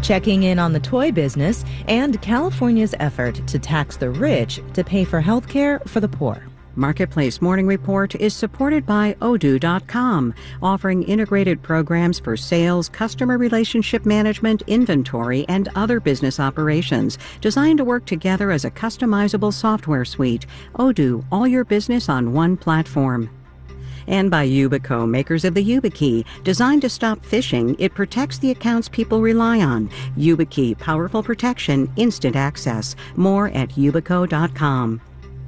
checking in on the toy business, and California's effort to tax the rich to pay for health care for the poor. Marketplace Morning Report is supported by Odoo.com, offering integrated programs for sales, customer relationship management, inventory, and other business operations, designed to work together as a customizable software suite. Odoo, all your business on one platform. And by Yubico, makers of the YubiKey. Designed to stop phishing, it protects the accounts people rely on. YubiKey, powerful protection, instant access. More at Yubico.com.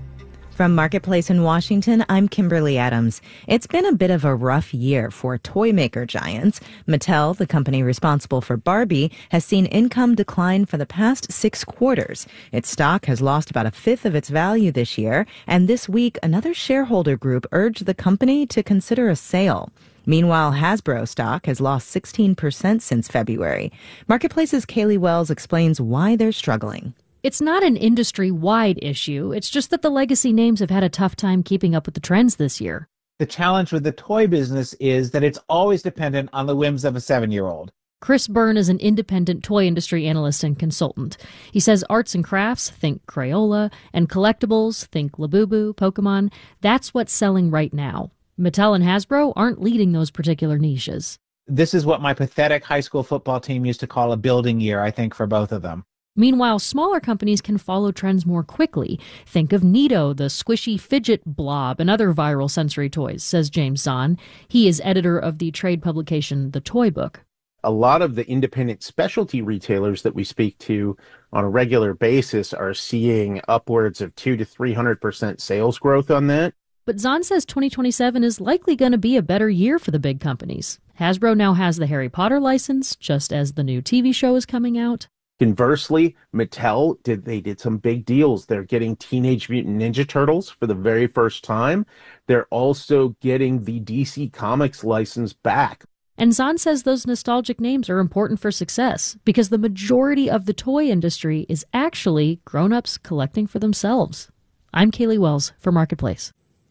From Marketplace in Washington, I'm Kimberly Adams. It's been a bit of a rough year for toy maker giants. Mattel, the company responsible for Barbie, has seen income decline for the past 6 quarters. Its stock has lost about a fifth of its value this year, and this week another shareholder group urged the company to consider a sale. Meanwhile, Hasbro stock has lost 16% since February. Marketplace's Kaylee Wells explains why they're struggling. It's not an industry-wide issue. It's just that the legacy names have had a tough time keeping up with the trends this year. The challenge with the toy business is that it's always dependent on the whims of a 7-year-old. Chris Byrne is an independent toy industry analyst and consultant. He says arts and crafts, think Crayola, and collectibles, think Labubu, Pokemon, that's what's selling right now. Mattel and Hasbro aren't leading those particular niches. This is what my pathetic high school football team used to call a building year, I think, for both of them. Meanwhile, smaller companies can follow trends more quickly. Think of Neato, the squishy fidget blob, and other viral sensory toys, says James Zahn. He is editor of the trade publication The Toy Book. A lot of the independent specialty retailers that we speak to on a regular basis are seeing upwards of 200 to 300% sales growth on that. But Zahn says 2027 is likely going to be a better year for the big companies. Hasbro now has the Harry Potter license, just as the new TV show is coming out. Conversely, Mattel did some big deals. They're getting Teenage Mutant Ninja Turtles for the very first time. They're also getting the DC Comics license back. And Zahn says those nostalgic names are important for success because the majority of the toy industry is actually grown-ups collecting for themselves. I'm Kaylee Wells for Marketplace.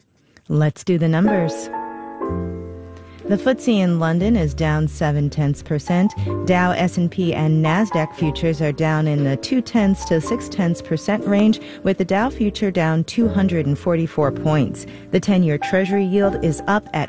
Let's do the numbers. The FTSE in London is down 0.7%. Dow, S&P, and NASDAQ futures are down in the 0.2 to 0.6% range, with the Dow future down 244 points. The 10-year Treasury yield is up at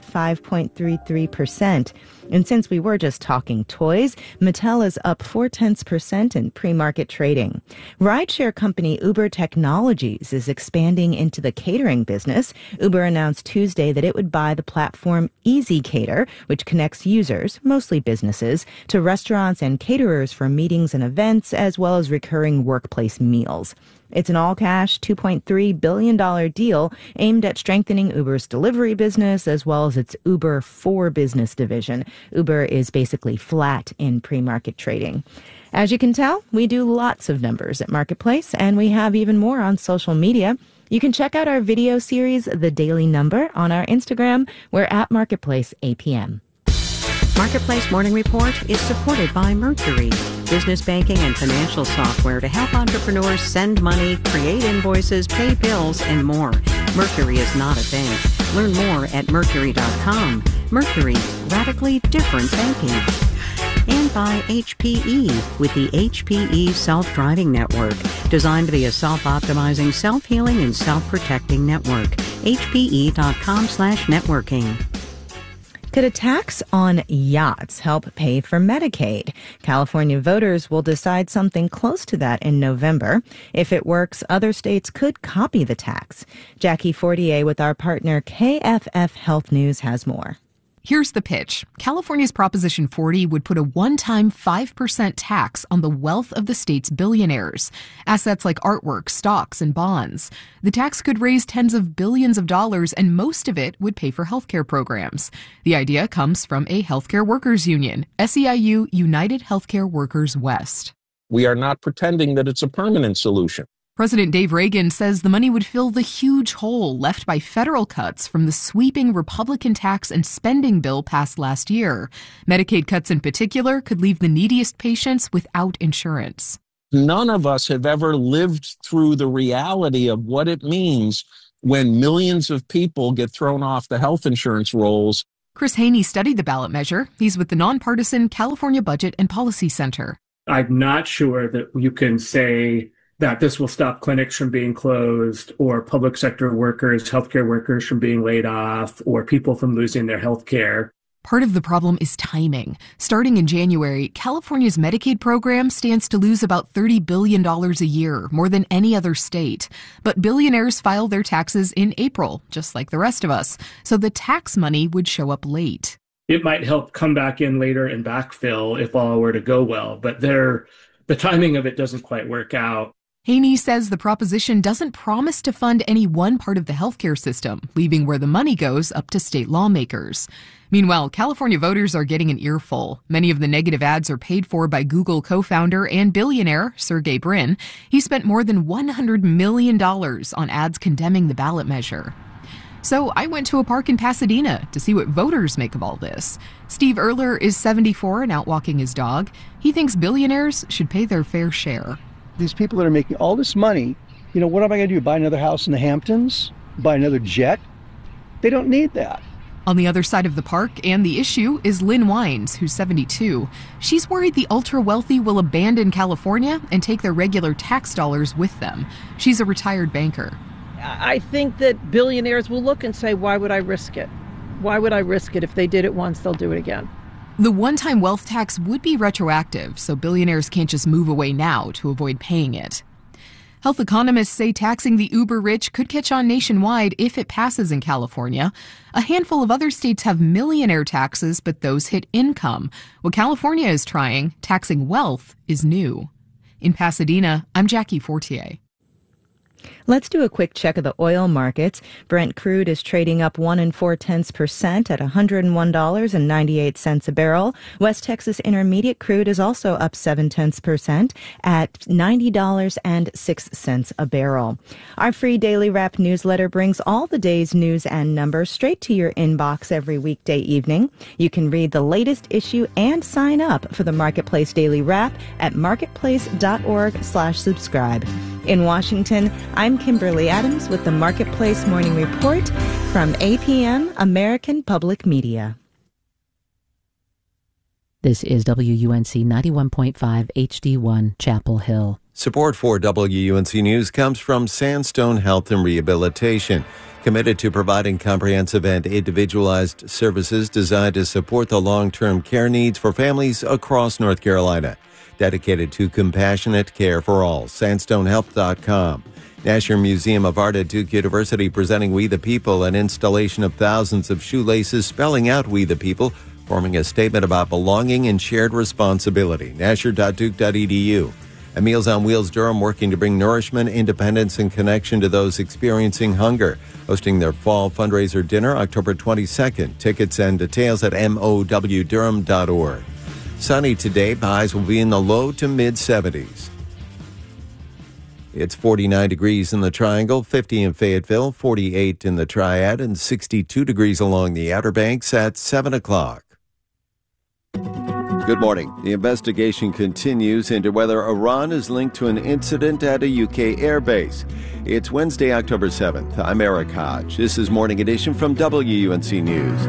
5.33%. And since we were just talking toys, Mattel is up 0.4% in pre-market trading. Rideshare company Uber Technologies is expanding into the catering business. Uber announced Tuesday that it would buy the platform ezCater, which connects users, mostly businesses, to restaurants and caterers for meetings and events, as well as recurring workplace meals. It's an all-cash $2.3 billion deal aimed at strengthening Uber's delivery business as well as its Uber for Business division. Uber is basically flat in pre-market trading. As you can tell, we do lots of numbers at Marketplace, and we have even more on social media. You can check out our video series, The Daily Number, on our Instagram. We're at Marketplace APM. Marketplace Morning Report is supported by Mercury, business banking and financial software to help entrepreneurs send money, create invoices, pay bills, and more. Mercury is not a bank. Learn more at Mercury.com. Mercury, radically different banking. And by HPE, with the HPE Self-Driving Network, designed to be a self-optimizing, self-healing, and self-protecting network. HPE.com/networking. Could a tax on yachts help pay for Medicaid? California voters will decide something close to that in November. If it works, other states could copy the tax. Jackie Fortier with our partner KFF Health News has more. Here's the pitch. California's Proposition 40 would put a one-time 5% tax on the wealth of the state's billionaires, assets like artwork, stocks, and bonds. The tax could raise tens of billions of dollars, and most of it would pay for healthcare programs. The idea comes from a healthcare workers union, SEIU United Healthcare Workers West. We are not pretending that it's a permanent solution. President Dave Reagan says the money would fill the huge hole left by federal cuts from the sweeping Republican tax and spending bill passed last year. Medicaid cuts in particular could leave the neediest patients without insurance. None of us have ever lived through the reality of what it means when millions of people get thrown off the health insurance rolls. Chris Haney studied the ballot measure. He's with the nonpartisan California Budget and Policy Center. I'm not sure that you can say that this will stop clinics from being closed or public sector workers, healthcare workers from being laid off or people from losing their health care. Part of the problem is timing. Starting in January, California's Medicaid program stands to lose about $30 billion a year, more than any other state. But billionaires file their taxes in April, just like the rest of us, so the tax money would show up late. It might help come back in later and backfill if all were to go well, but the timing of it doesn't quite work out. Haney says the proposition doesn't promise to fund any one part of the healthcare system, leaving where the money goes up to state lawmakers. Meanwhile, California voters are getting an earful. Many of the negative ads are paid for by Google co-founder and billionaire Sergey Brin. He spent more than $100 million on ads condemning the ballot measure. So I went to a park in Pasadena to see what voters make of all this. Steve Erler is 74 and out walking his dog. He thinks billionaires should pay their fair share. These people that are making all this money, what am I going to do? Buy another house in the Hamptons? Buy another jet? They don't need that. On the other side of the park and the issue is Lynn Wines, who's 72. She's worried the ultra-wealthy will abandon California and take their regular tax dollars with them. She's a retired banker. I think that billionaires will look and say, why would I risk it? Why would I risk it? If they did it once, they'll do it again. The one-time wealth tax would be retroactive, so billionaires can't just move away now to avoid paying it. Health economists say taxing the uber-rich could catch on nationwide if it passes in California. A handful of other states have millionaire taxes, but those hit income. What California is trying, taxing wealth, is new. In Pasadena, I'm Jackie Fortier. Let's do a quick check of the oil markets. Brent crude is trading up 1 4/10% at $101.98 a barrel. West Texas Intermediate crude is also up 0.7% at $90.06 a barrel. Our free daily wrap newsletter brings all the day's news and numbers straight to your inbox every weekday evening. You can read the latest issue and sign up for the Marketplace Daily Wrap at marketplace.org/subscribe. In Washington, I'm Kimberly Adams with the Marketplace Morning Report from APM, American Public Media. This is WUNC 91.5 HD1 Chapel Hill. Support for WUNC News comes from Sandstone Health and Rehabilitation, committed to providing comprehensive and individualized services designed to support the long-term care needs for families across North Carolina. Dedicated to compassionate care for all. SandstoneHealth.com. Nasher Museum of Art at Duke University presenting We the People, an installation of thousands of shoelaces spelling out We the People, forming a statement about belonging and shared responsibility. Nasher.duke.edu. And Meals on Wheels Durham working to bring nourishment, independence, and connection to those experiencing hunger. Hosting their fall fundraiser dinner October 22nd. Tickets and details at mowdurham.org. Sunny today, highs will be in the low to mid-70s. It's 49 degrees in the Triangle, 50 in Fayetteville, 48 in the Triad, and 62 degrees along the Outer Banks at 7 o'clock. Good morning. The investigation continues into whether Iran is linked to an incident at a UK airbase. It's Wednesday, October 7th. I'm Eric Hodge. This is Morning Edition from WUNC News.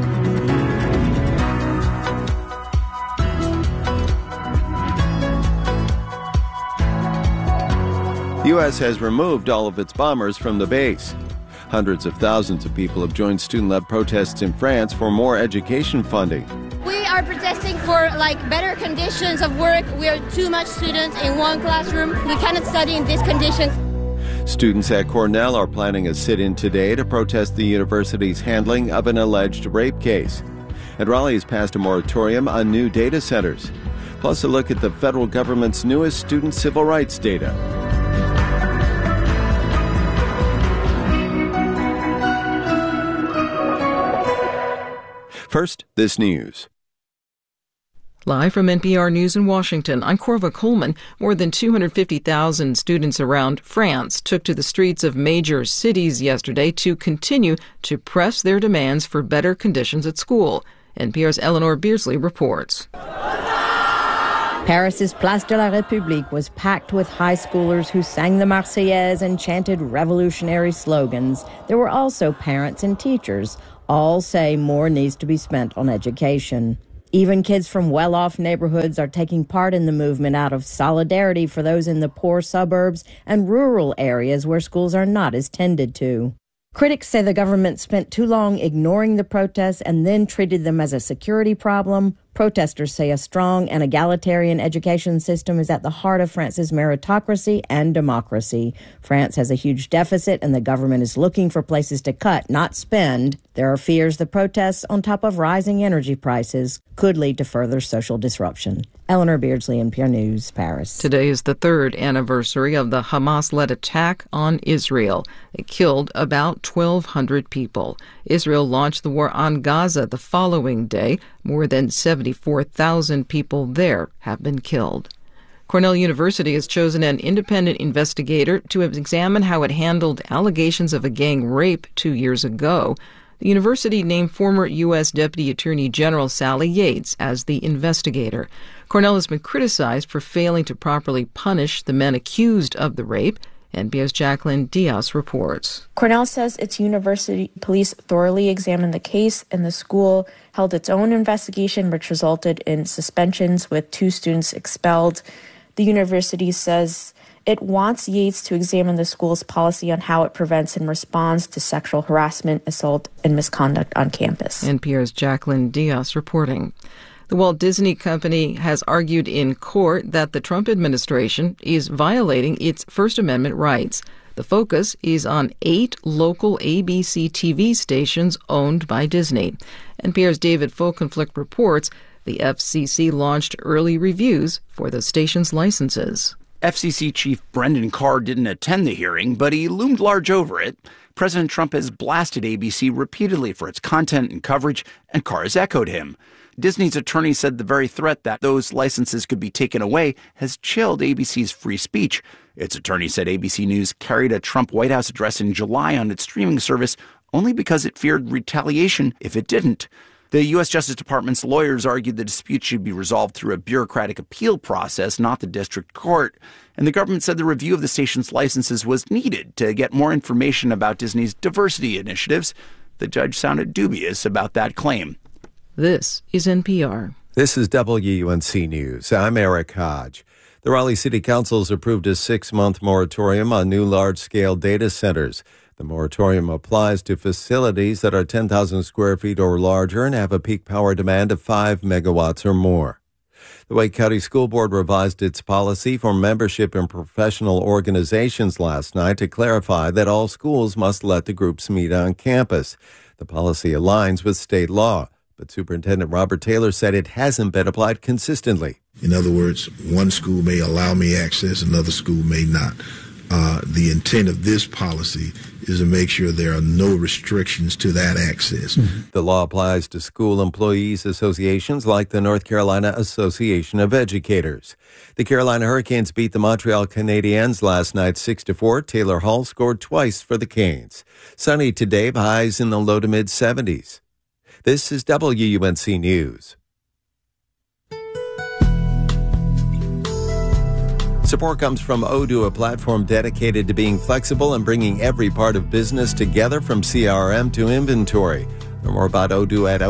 The U.S. has removed all of its bombers from the base. Hundreds of thousands of people have joined student-led protests in France for more education funding. We are protesting for better conditions of work. We are too much students in one classroom. We cannot study in these conditions. Students at Cornell are planning a sit-in today to protest the university's handling of an alleged rape case. And Raleigh has passed a moratorium on new data centers. Plus a look at the federal government's newest student civil rights data. First, this news. Live from NPR News in Washington, I'm Corva Coleman. More than 250,000 students around France took to the streets of major cities yesterday to continue to press their demands for better conditions at school. NPR's Eleanor Beardsley reports. Paris's Place de la République was packed with high schoolers who sang the Marseillaise and chanted revolutionary slogans. There were also parents and teachers. All say more needs to be spent on education. Even kids from well-off neighborhoods are taking part in the movement out of solidarity for those in the poor suburbs and rural areas where schools are not as tended to. Critics say the government spent too long ignoring the protests and then treated them as a security problem. Protesters say a strong and egalitarian education system is at the heart of France's meritocracy and democracy. France has a huge deficit, and the government is looking for places to cut, not spend. There are fears the protests, on top of rising energy prices, could lead to further social disruption. Eleanor Beardsley, NPR News, Paris. Today is the third anniversary of the Hamas-led attack on Israel. It killed about 1,200 people. Israel launched the war on Gaza the following day. More than 74,000 people there have been killed. Cornell University has chosen an independent investigator to examine how it handled allegations of a gang rape 2 years ago. The university named former U.S. Deputy Attorney General Sally Yates as the investigator. Cornell has been criticized for failing to properly punish the men accused of the rape. NPR's Jacqueline Diaz reports. Cornell says its university police thoroughly examined the case, and the school held its own investigation, which resulted in suspensions with 2 students expelled. The university says it wants Yates to examine the school's policy on how it prevents and responds to sexual harassment, assault, and misconduct on campus. NPR's Jacqueline Diaz reporting. The Walt Disney Company has argued in court that the Trump administration is violating its First Amendment rights. The focus is on 8 local ABC TV stations owned by Disney. NPR's David Folkenflik reports the FCC launched early reviews for the station's licenses. FCC Chief Brendan Carr didn't attend the hearing, but he loomed large over it. President Trump has blasted ABC repeatedly for its content and coverage, and Carr has echoed him. Disney's attorney said the very threat that those licenses could be taken away has chilled ABC's free speech. Its attorney said ABC News carried a Trump White House address in July on its streaming service only because it feared retaliation if it didn't. The U.S. Justice Department's lawyers argued the dispute should be resolved through a bureaucratic appeal process, not the district court. And the government said the review of the station's licenses was needed to get more information about Disney's diversity initiatives. The judge sounded dubious about that claim. This is NPR. This is WUNC News. I'm Eric Hodge. The Raleigh City Council has approved a 6-month moratorium on new large-scale data centers. The moratorium applies to facilities that are 10,000 square feet or larger and have a peak power demand of 5 megawatts or more. The Wake County School Board revised its policy for membership in professional organizations last night to clarify that all schools must let the groups meet on campus. The policy aligns with state law, but Superintendent Robert Taylor said it hasn't been applied consistently. In other words, one school may allow me access, another school may not. The intent of this policy is to make sure there are no restrictions to that access. The law applies to school employees associations like the North Carolina Association of Educators. The Carolina Hurricanes beat the Montreal Canadiens last night 6-4. Taylor Hall scored twice for the Canes. Sunny today, highs in the low to mid 70s. This is WUNC News. Support comes from Odoo, a platform dedicated to being flexible and bringing every part of business together from CRM to inventory. Learn more about Odoo at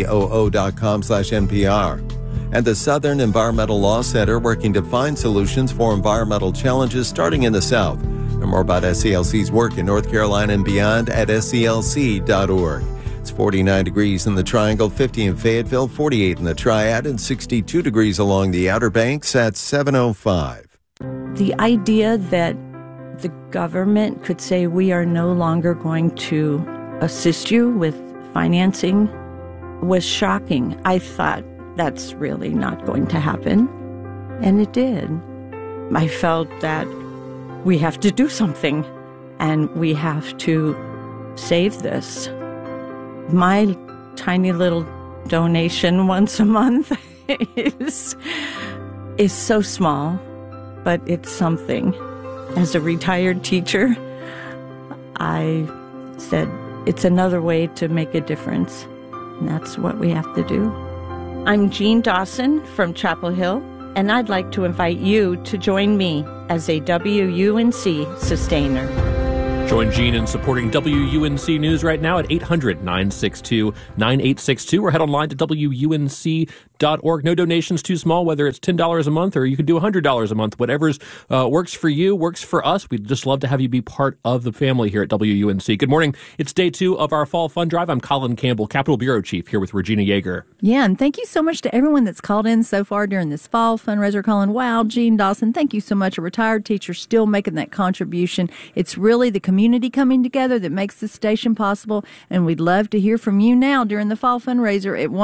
odoo.com/NPR. And the Southern Environmental Law Center working to find solutions for environmental challenges starting in the South. Learn more about SCLC's work in North Carolina and beyond at sclc.org. It's 49 degrees in the Triangle, 50 in Fayetteville, 48 in the Triad, and 62 degrees along the Outer Banks at 7:05. The idea that the government could say we are no longer going to assist you with financing was shocking. I thought that's really not going to happen, and it did. I felt that we have to do something, and we have to save this. My tiny little donation once a month is so small, but it's something. As a retired teacher, I said it's another way to make a difference, and that's what we have to do. I'm Jean Dawson from Chapel Hill, and I'd like to invite you to join me as a WUNC sustainer. Join Gene in supporting WUNC News right now at 800-962-9862 or head online to WUNC.org. No donations too small, whether it's $10 a month or you can do $100 a month. Whatever's works for you, works for us. We'd just love to have you be part of the family here at WUNC. Good morning. It's day 2 of our Fall Fund Drive. I'm Colin Campbell, Capitol Bureau Chief, here with Regina Yeager. Yeah, and thank you so much to everyone that's called in so far during this fall fundraiser. Colin, wow, Gene Dawson, thank you so much. A retired teacher still making that contribution. It's really the community coming together that makes this station possible, and we'd love to hear from you now during the fall fundraiser at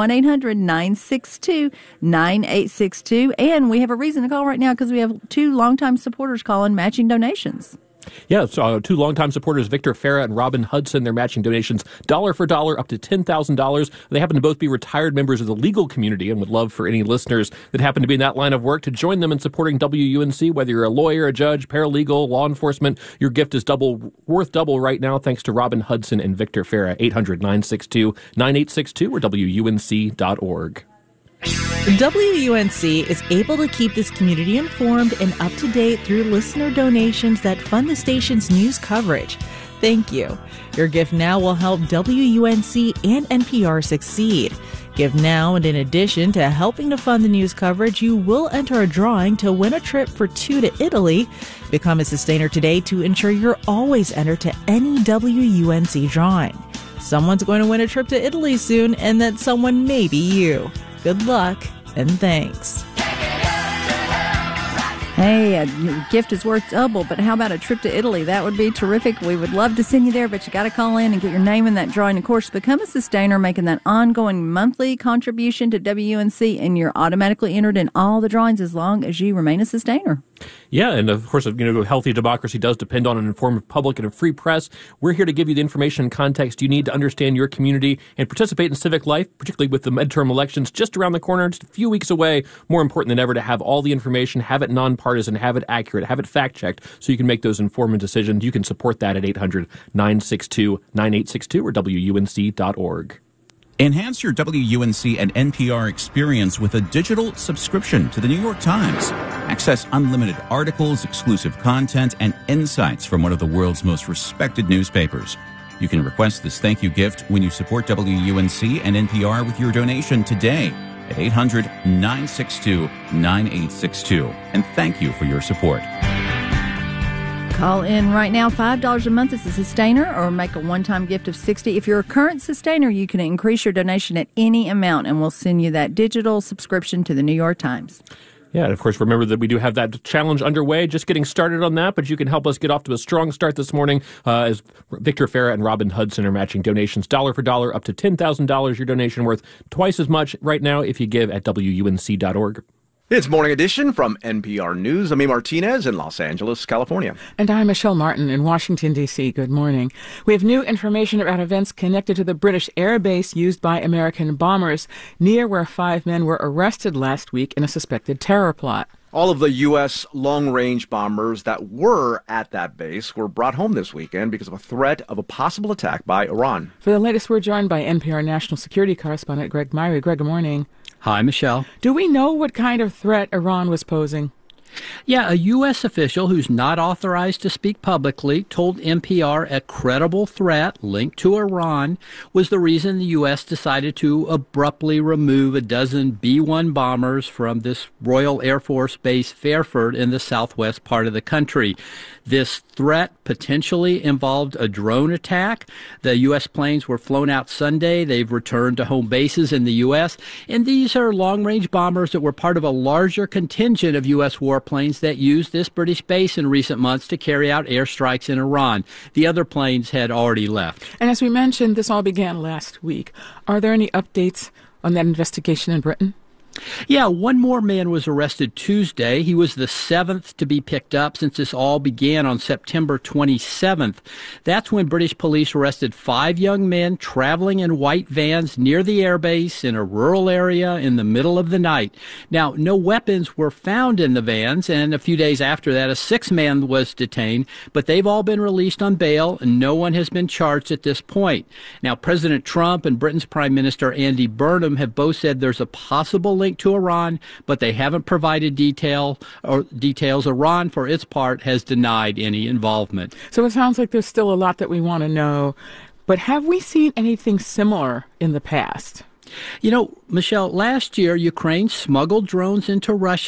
1-800-962-9862. And we have a reason to call right now because we have 2 longtime supporters calling matching donations. Yeah, so 2 longtime supporters, Victor Farah and Robin Hudson. They're matching donations dollar for dollar up to $10,000. They happen to both be retired members of the legal community and would love for any listeners that happen to be in that line of work to join them in supporting WUNC. Whether you're a lawyer, a judge, paralegal, law enforcement, your gift is worth double right now thanks to Robin Hudson and Victor Farah. 800-962-9862 or WUNC.org. WUNC is able to keep this community informed and up to date through listener donations that fund the station's news coverage. Thank you. Your gift now will help WUNC and NPR succeed. Give now, and in addition to helping to fund the news coverage, you will enter a drawing to win a trip for 2 to Italy. Become a sustainer today to ensure you're always entered to any WUNC drawing. Someone's going to win a trip to Italy soon, and that someone may be you. Good luck, and thanks. Hey, your gift is worth double, but how about a trip to Italy? That would be terrific. We would love to send you there, but you got to call in and get your name in that drawing. Of course, become a sustainer, making that ongoing monthly contribution to WUNC, and you're automatically entered in all the drawings as long as you remain a sustainer. Yeah, and of course, a healthy democracy does depend on an informed public and a free press. We're here to give you the information and context you need to understand your community and participate in civic life, particularly with the midterm elections just around the corner, just a few weeks away. More important than ever to have all the information, have it nonpartisan, have it accurate, have it fact-checked so you can make those informed decisions. You can support that at 800-962-9862 or WUNC.org. Enhance your WUNC and NPR experience with a digital subscription to the New York Times. Access unlimited articles, exclusive content, and insights from one of the world's most respected newspapers. You can request this thank you gift when you support WUNC and NPR with your donation today at 800-962-9862. And thank you for your support. Call in right now. $5 a month as a sustainer, or make a one-time gift of $60. If you're a current sustainer, you can increase your donation at any amount, and we'll send you that digital subscription to the New York Times. Yeah, and of course, remember that we do have that challenge underway, just getting started on that, but you can help us get off to a strong start this morning as Victor Farah and Robin Hudson are matching donations dollar for dollar up to $10,000. Your donation worth twice as much right now if you give at WUNC.org. It's Morning Edition from NPR News. I'm E. Martinez in Los Angeles, California. And I'm Michelle Martin in Washington, D.C. Good morning. We have new information about events connected to the British air base used by American bombers near where 5 men were arrested last week in a suspected terror plot. All of the U.S. long-range bombers that were at that base were brought home this weekend because of a threat of a possible attack by Iran. For the latest, we're joined by NPR national security correspondent Greg Myrie. Greg, good morning. Hi, Michelle. Do we know what kind of threat Iran was posing? Yeah, a U.S. official who's not authorized to speak publicly told NPR a credible threat linked to Iran was the reason the U.S. decided to abruptly remove a dozen B-1 bombers from this Royal Air Force Base Fairford in the southwest part of the country. This threat potentially involved a drone attack. The U.S. planes were flown out Sunday. They've returned to home bases in the U.S., and these are long-range bombers that were part of a larger contingent of U.S. warplanes that used this British base in recent months to carry out airstrikes in Iran. The other planes had already left. And as we mentioned, this all began last week. Are there any updates on that investigation in Britain? Yeah, one more man was arrested Tuesday. He was the 7th to be picked up since this all began on September 27th. That's when British police arrested 5 young men traveling in white vans near the airbase in a rural area in the middle of the night. Now, no weapons were found in the vans, and a few days after that, a 6th man was detained, but they've all been released on bail, and no one has been charged at this point. Now, President Trump and Britain's Prime Minister Andy Burnham have both said there's a possible link to Iran, but they haven't provided details. Iran, for its part, has denied any involvement. So it sounds like there's still a lot that we want to know. But have we seen anything similar in the past? You know, Michelle, last year, Ukraine smuggled drones into Russia